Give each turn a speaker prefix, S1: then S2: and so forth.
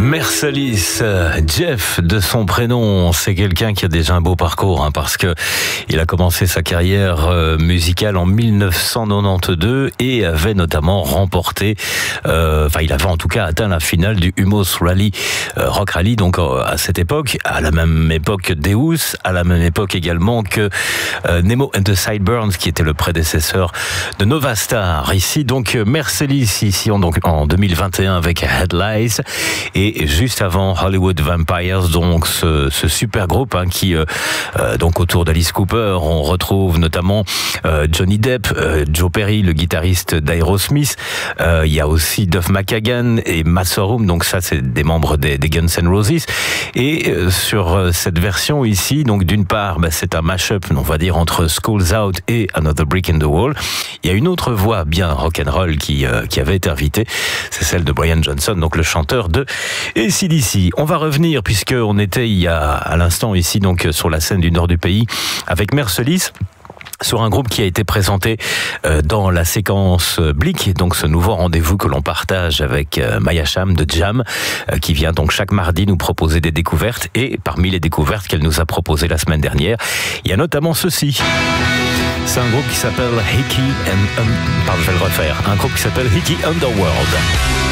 S1: Mercelis, Jeff de son prénom, c'est quelqu'un qui a déjà un beau parcours parce que il a commencé sa carrière musicale en 1992 et avait notamment remporté, il avait en tout cas atteint la finale du Hummus Rally, Rock Rally, donc à cette époque, à la même époque que Deus, à la même époque également que Nemo and the Sideburns, qui était le prédécesseur de Nova Star. Ici donc Mercelis, ici en 2021 avec Headlights, et juste avant Hollywood Vampires, donc ce super groupe qui donc autour d'Alice Cooper, on retrouve notamment Johnny Depp, Joe Perry, le guitariste d'Aerosmith, il y a aussi Duff McKagan et Matt Sorum, donc ça c'est des membres des Guns N' Roses. Et sur cette version ici, donc d'une part c'est un mash-up, on va dire, entre Skulls Out et Another Brick in the Wall. Il y a une autre voix bien rock'n'roll qui avait été invitée, c'est celle de Brian Johnson, donc le chanteur de AC/DC. On va revenir, puisqu'on était il y a à l'instant ici donc sur la scène du nord du pays avec Mercelis, sur un groupe qui a été présenté dans la séquence Blick, donc ce nouveau rendez-vous que l'on partage avec Maya Cham de Jam, qui vient donc chaque mardi nous proposer des découvertes. Et parmi les découvertes qu'elle nous a proposées la semaine dernière, il y a notamment ceci. C'est un groupe qui s'appelle Hickey and... je vais le refaire. Un groupe qui s'appelle Hickey Underworld.